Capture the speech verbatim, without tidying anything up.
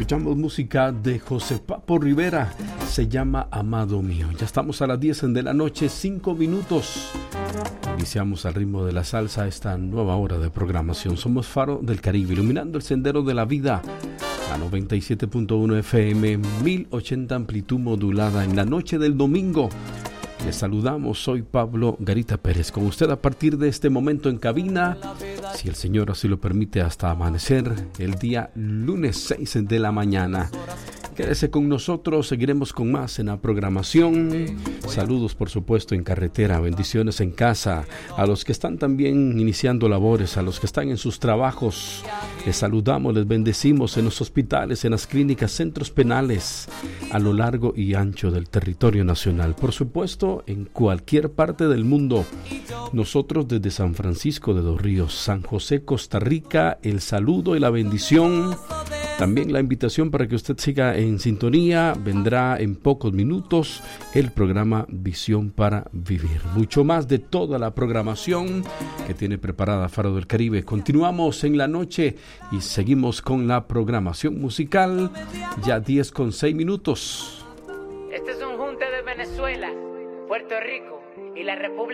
Escuchamos música de José Papo Rivera, se llama Amado Mío. Ya estamos a las diez de la noche, cinco minutos. Iniciamos al ritmo de la salsa esta nueva hora de programación. Somos Faro del Caribe, iluminando el sendero de la vida. A noventa y siete punto uno F M, mil ochenta amplitud modulada en la noche del domingo. Les saludamos, soy Pablo Garita Pérez, con usted a partir de este momento en cabina, si el Señor así lo permite, hasta amanecer el día lunes seis de la mañana. Quédese con nosotros, seguiremos con más en la programación. Saludos, por supuesto, en carretera, bendiciones en casa, a los que están también iniciando labores, a los que están en sus trabajos. Les saludamos, les bendecimos en los hospitales, en las clínicas, centros penales, a lo largo y ancho del territorio nacional. Por supuesto, en cualquier parte del mundo. Nosotros desde San Francisco de Dos Ríos, San José, Costa Rica, el saludo y la bendición. También la invitación para que usted siga en sintonía. Vendrá en pocos minutos el programa Visión para Vivir. Mucho más de toda la programación que tiene preparada Faro del Caribe. Continuamos en la noche y seguimos con la programación musical. Ya diez con seis minutos. Este es un junte de Venezuela, Puerto Rico y la República